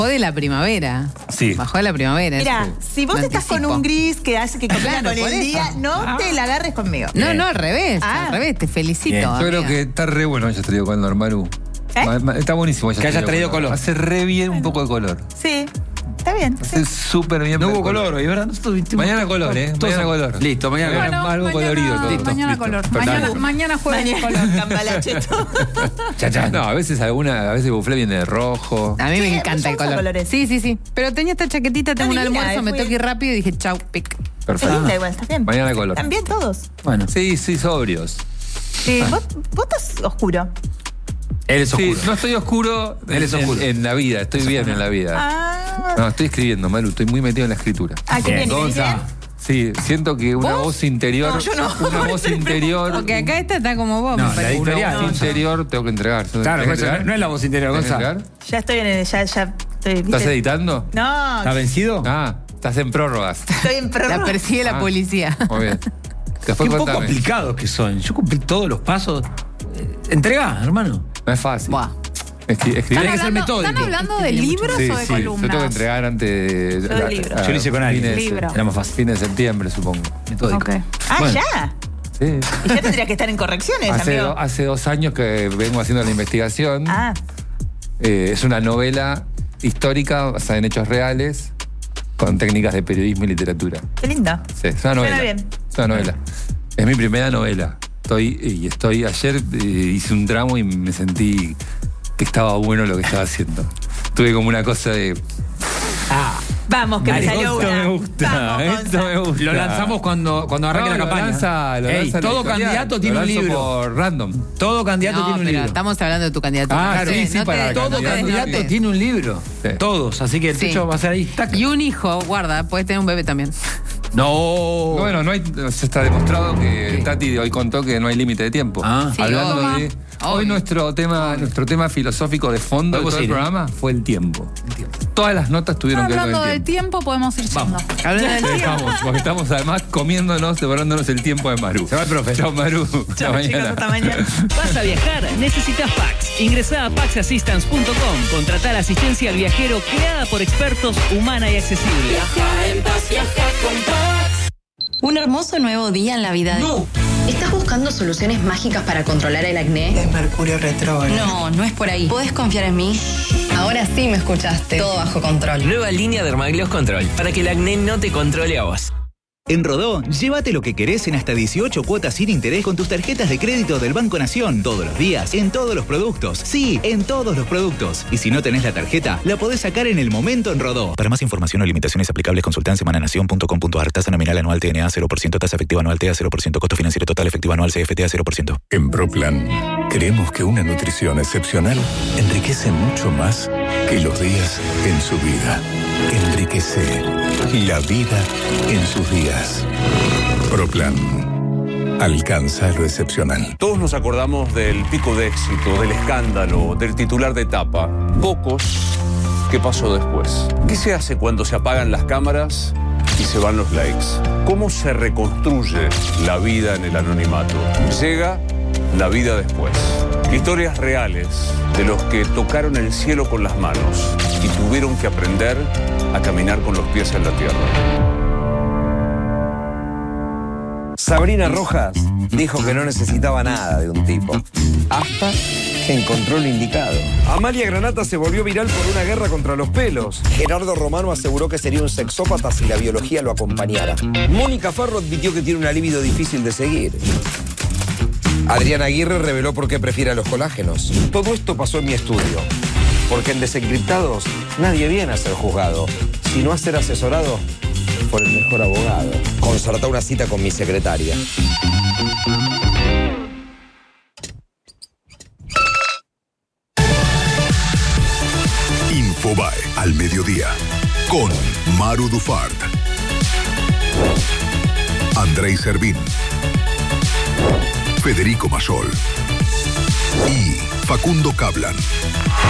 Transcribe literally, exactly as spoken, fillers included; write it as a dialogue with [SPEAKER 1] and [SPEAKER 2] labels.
[SPEAKER 1] de la primavera.
[SPEAKER 2] Sí.
[SPEAKER 1] Bajó de la primavera.
[SPEAKER 3] Mira,
[SPEAKER 1] eso,
[SPEAKER 3] si vos
[SPEAKER 1] lo
[SPEAKER 3] estás con
[SPEAKER 1] anticipo.
[SPEAKER 3] un gris que hace que combina
[SPEAKER 1] Claro,
[SPEAKER 3] con
[SPEAKER 1] por
[SPEAKER 3] el
[SPEAKER 1] eso.
[SPEAKER 3] día, no
[SPEAKER 4] Ah.
[SPEAKER 3] te la agarres conmigo.
[SPEAKER 1] No, no, al revés.
[SPEAKER 3] Ah.
[SPEAKER 1] Al revés, te felicito.
[SPEAKER 4] Bien.
[SPEAKER 2] Yo creo
[SPEAKER 1] amiga.
[SPEAKER 2] que está re bueno que hayas traído color, Maru.
[SPEAKER 3] ¿Eh?
[SPEAKER 2] Ma- ma- Está buenísimo
[SPEAKER 4] Que hayas traído color.
[SPEAKER 2] Hace re bien un poco de color.
[SPEAKER 3] Sí, está bien.
[SPEAKER 2] Hace
[SPEAKER 3] Sí.
[SPEAKER 2] súper bien.
[SPEAKER 4] No
[SPEAKER 2] ver
[SPEAKER 4] hubo color hoy, ¿verdad? Nosotros tuvimos-
[SPEAKER 2] Mañana color, ¿eh?
[SPEAKER 4] todos-
[SPEAKER 2] Mañana color.
[SPEAKER 4] Listo, mañana
[SPEAKER 2] Bueno,
[SPEAKER 4] color.
[SPEAKER 2] algo colorido todo.
[SPEAKER 4] Listo,
[SPEAKER 5] Mañana
[SPEAKER 4] listo.
[SPEAKER 5] color.
[SPEAKER 2] Perfecto.
[SPEAKER 5] Mañana, mañana jueves
[SPEAKER 3] Mañana
[SPEAKER 5] color.
[SPEAKER 3] cambalacheto.
[SPEAKER 4] Chachán.
[SPEAKER 2] No, a veces alguna, a veces Bufflé viene de rojo.
[SPEAKER 1] A mí
[SPEAKER 3] Sí,
[SPEAKER 1] me
[SPEAKER 3] me
[SPEAKER 1] encanta el
[SPEAKER 3] llaman
[SPEAKER 1] color.
[SPEAKER 3] colores.
[SPEAKER 1] Sí, sí, sí. Pero tenía esta chaquetita, tengo
[SPEAKER 3] No,
[SPEAKER 1] un
[SPEAKER 3] divina,
[SPEAKER 1] almuerzo,
[SPEAKER 3] es
[SPEAKER 1] me
[SPEAKER 3] muy-
[SPEAKER 1] tengo que ir rápido y dije, chau, pic.
[SPEAKER 3] Es
[SPEAKER 2] Perfecto.
[SPEAKER 3] linda igual, está bien.
[SPEAKER 2] Mañana color.
[SPEAKER 3] Están bien todos.
[SPEAKER 4] Bueno,
[SPEAKER 2] Sí, sí, sobrios.
[SPEAKER 3] Sí, vos, vos estás oscuro.
[SPEAKER 4] él es
[SPEAKER 2] Sí,
[SPEAKER 4] oscuro.
[SPEAKER 2] no estoy oscuro,
[SPEAKER 4] Él es
[SPEAKER 2] en-
[SPEAKER 4] oscuro.
[SPEAKER 2] En, la vida, estoy bien en la vida.
[SPEAKER 3] Ah,
[SPEAKER 2] No, estoy escribiendo, Maru, estoy muy metido en la escritura.
[SPEAKER 3] ah qué bien. ¿Y venís
[SPEAKER 4] Gonza.
[SPEAKER 3] bien?
[SPEAKER 2] Sí, siento que una
[SPEAKER 1] ¿Vos?
[SPEAKER 2] voz interior.
[SPEAKER 3] No, yo no.
[SPEAKER 2] Una voz interior.
[SPEAKER 1] Porque acá esta está como vos,
[SPEAKER 4] No,
[SPEAKER 1] me
[SPEAKER 4] la
[SPEAKER 1] parece.
[SPEAKER 2] Una
[SPEAKER 4] editorial.
[SPEAKER 2] voz
[SPEAKER 4] No,
[SPEAKER 2] interior tengo que entregar. ¿Tengo
[SPEAKER 4] Claro,
[SPEAKER 2] que
[SPEAKER 4] por eso
[SPEAKER 2] entregar?
[SPEAKER 4] no es la voz interior,
[SPEAKER 2] ¿Tengo que
[SPEAKER 4] Gonza.
[SPEAKER 2] entregar?
[SPEAKER 3] Ya estoy en el. Ya, ya estoy. ¿viste?
[SPEAKER 2] ¿Estás editando?
[SPEAKER 3] No,
[SPEAKER 4] ¿Está vencido?
[SPEAKER 2] Ah, estás en prórrogas.
[SPEAKER 3] estoy en
[SPEAKER 1] La
[SPEAKER 3] prórroga.
[SPEAKER 1] persigue la
[SPEAKER 2] Ah.
[SPEAKER 1] policía.
[SPEAKER 2] Muy bien.
[SPEAKER 4] Qué
[SPEAKER 2] Después
[SPEAKER 4] poco
[SPEAKER 2] contame.
[SPEAKER 4] complicados que son. Yo cumplí todos los pasos. Eh, Entregá, hermano.
[SPEAKER 2] No es fácil.
[SPEAKER 1] Buah.
[SPEAKER 2] Escri- escribir.
[SPEAKER 4] Tiene que ser
[SPEAKER 5] hablando,
[SPEAKER 4] metódico.
[SPEAKER 5] ¿Están hablando de libros
[SPEAKER 2] Sí,
[SPEAKER 5] o de
[SPEAKER 2] sí, yo
[SPEAKER 5] columnas?
[SPEAKER 2] tengo que entregar antes de.
[SPEAKER 3] Yo de libro.
[SPEAKER 2] a-
[SPEAKER 4] Yo lo hice con alguien.
[SPEAKER 2] fines de-
[SPEAKER 5] Libro.
[SPEAKER 4] Era más fácil.
[SPEAKER 2] Fines de septiembre, supongo.
[SPEAKER 4] Metódico.
[SPEAKER 5] Ok.
[SPEAKER 3] Ah,
[SPEAKER 4] Bueno.
[SPEAKER 3] ya.
[SPEAKER 2] Sí.
[SPEAKER 3] Y ya tendrías que estar en correcciones,
[SPEAKER 2] Hace,
[SPEAKER 3] amigo.
[SPEAKER 2] do- hace dos años que vengo haciendo la investigación.
[SPEAKER 3] Ah,
[SPEAKER 2] Eh, es una novela histórica basada en hechos reales con técnicas de periodismo y literatura.
[SPEAKER 3] qué lindo.
[SPEAKER 2] Sí, es una novela.
[SPEAKER 3] bien.
[SPEAKER 2] Es una novela. Es mi primera novela. Estoy, y estoy, ayer eh, hice un tramo y me sentí que estaba bueno lo que estaba haciendo. Tuve como una cosa de.
[SPEAKER 4] Ah,
[SPEAKER 3] Vamos, que me
[SPEAKER 4] Dale,
[SPEAKER 3] salió
[SPEAKER 2] esto
[SPEAKER 3] una.
[SPEAKER 2] me gusta,
[SPEAKER 3] Vamos,
[SPEAKER 2] esto
[SPEAKER 3] Gonza.
[SPEAKER 2] me gusta.
[SPEAKER 4] lo lanzamos cuando, cuando arranque
[SPEAKER 2] No,
[SPEAKER 4] la
[SPEAKER 2] lo
[SPEAKER 4] campaña.
[SPEAKER 2] lanza- lo
[SPEAKER 4] Ey,
[SPEAKER 2] lanza la
[SPEAKER 4] todo
[SPEAKER 2] editorial.
[SPEAKER 4] candidato
[SPEAKER 2] Lo
[SPEAKER 4] tiene un
[SPEAKER 2] lanzo
[SPEAKER 4] libro.
[SPEAKER 2] por random.
[SPEAKER 4] Todo candidato
[SPEAKER 1] No,
[SPEAKER 4] tiene un
[SPEAKER 1] pero
[SPEAKER 4] libro.
[SPEAKER 1] estamos hablando de tu candidatura.
[SPEAKER 2] Ah,
[SPEAKER 1] No te-
[SPEAKER 2] sí, sí,
[SPEAKER 1] no te-
[SPEAKER 2] para
[SPEAKER 1] no
[SPEAKER 4] Todo
[SPEAKER 1] te
[SPEAKER 2] candidato
[SPEAKER 4] candidato
[SPEAKER 1] desnotes.
[SPEAKER 4] tiene un libro.
[SPEAKER 2] Sí.
[SPEAKER 4] Todos. Así que el
[SPEAKER 1] Sí.
[SPEAKER 4] techo va a ser ahí. tac.
[SPEAKER 1] Y un hijo, guarda, puedes tener un bebé también.
[SPEAKER 4] No.
[SPEAKER 2] Bueno, no hay, se está demostrado que Tati hoy contó que no hay límite de tiempo.
[SPEAKER 4] Ah.
[SPEAKER 1] Sí,
[SPEAKER 2] Hablando
[SPEAKER 1] obvio.
[SPEAKER 2] de.
[SPEAKER 1] Obvio.
[SPEAKER 2] Hoy nuestro tema, nuestro tema filosófico de fondo de
[SPEAKER 4] Podemos
[SPEAKER 2] todo el
[SPEAKER 4] ir, ¿eh?
[SPEAKER 2] programa fue el tiempo. Todas las notas tuvieron que ver
[SPEAKER 5] Hablando
[SPEAKER 2] con el
[SPEAKER 5] del
[SPEAKER 2] tiempo.
[SPEAKER 5] tiempo, podemos ir yendo.
[SPEAKER 1] Hablando del
[SPEAKER 2] Sí,
[SPEAKER 1] tiempo.
[SPEAKER 2] vamos, porque estamos además comiéndonos, devorándonos el tiempo de Maru.
[SPEAKER 4] Se va el profe.
[SPEAKER 2] Chao, Maru. Hasta
[SPEAKER 3] Chao, chicos,
[SPEAKER 2] mañana.
[SPEAKER 3] hasta mañana.
[SPEAKER 6] ¿Vas a viajar? ¿Necesitas Pax? Ingresá a pax assistance punto com. Contratá la asistencia al viajero creada por expertos, humana y accesible.
[SPEAKER 7] Un hermoso nuevo día en la vida de...
[SPEAKER 8] No.
[SPEAKER 7] ¿Estás buscando soluciones mágicas para controlar el acné?
[SPEAKER 8] Es Mercurio retrógrado.
[SPEAKER 7] No, no es por ahí. ¿Puedes confiar en mí? Ahora sí me escuchaste. Todo bajo control.
[SPEAKER 6] Nueva línea Dermagloss Control, para que el acné no te controle a vos.
[SPEAKER 9] En Rodó, llévate lo que querés en hasta dieciocho cuotas sin interés con tus tarjetas de crédito del Banco Nación. Todos los días, en todos los productos. Sí, en todos los productos. Y si no tenés la tarjeta, la podés sacar en el momento en Rodó. Para más información o limitaciones aplicables, consulta en semananación punto com punto a r. Tasa nominal anual T N A cero por ciento. Tasa efectiva anual T A cero por ciento. Costo financiero total efectivo anual C F T A cero por ciento.
[SPEAKER 10] En ProPlan, creemos que una nutrición excepcional enriquece mucho más que los días en su vida. Enriquece la vida en sus días. ProPlan. Alcanza lo excepcional.
[SPEAKER 11] Todos nos acordamos del pico de éxito, del escándalo, del titular de etapa. Pocos, ¿qué pasó después? ¿Qué se hace cuando se apagan las cámaras y se van los likes? ¿Cómo se reconstruye la vida en el anonimato? Llega la vida después. Historias reales de los que tocaron el cielo con las manos y tuvieron que aprender a caminar con los pies en la tierra.
[SPEAKER 12] Sabrina Rojas dijo que no necesitaba nada de un tipo, hasta que encontró lo indicado.
[SPEAKER 13] Amalia Granata se volvió viral por una guerra contra los pelos.
[SPEAKER 12] Gerardo Romano aseguró que sería un sexópata si la biología lo acompañara. Mónica Farro admitió que tiene una libido difícil de seguir. Adriana Aguirre reveló por qué prefiere a los colágenos. Todo esto pasó en mi estudio, porque en Desencriptados nadie viene a ser juzgado, sino a ser asesorado por el mejor abogado. Concertá una cita con mi secretaria.
[SPEAKER 10] Infobae al mediodía con Maru Dufart, Andrei Servín, Federico Masol y Facundo Cablan.